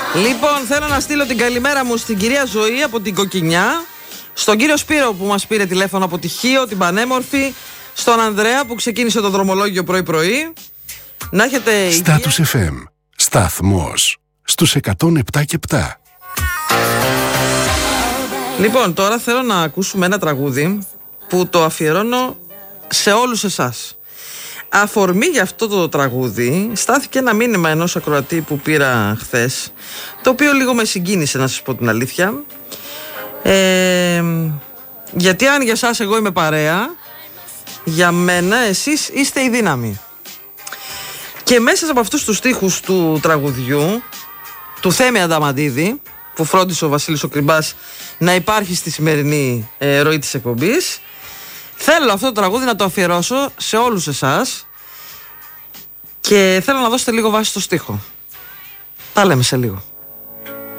Λοιπόν, θέλω να στείλω την καλημέρα μου στην κυρία Ζωή από την Κοκκινιά, στον κύριο Σπύρο που μας πήρε τηλέφωνο από τη Χίο, την πανέμορφη, στον Ανδρέα που ξεκίνησε το δρομολόγιο πρωί-πρωί. Να έχετε υγεία. Status FM. Σταθμός στους 107,7. Λοιπόν, τώρα θέλω να ακούσουμε ένα τραγούδι που το αφιερώνω σε όλους εσάς. Αφορμή για αυτό το τραγούδι στάθηκε ένα μήνυμα ενός ακροατή που πήρα χθες, το οποίο λίγο με συγκίνησε, να σας πω την αλήθεια. Γιατί αν για σας εγώ είμαι παρέα, για μένα εσείς είστε η δύναμη. Και μέσα από αυτούς τους στίχους του τραγουδιού του Θέμη Ανταμαντίδη, που φρόντισε ο Βασίλης ο Κρυμπάς να υπάρχει στη σημερινή ροή της εκπομπής, θέλω αυτό το τραγούδι να το αφιερώσω σε όλους εσάς και θέλω να δώσετε λίγο βάση στο στίχο. Τα λέμε σε λίγο.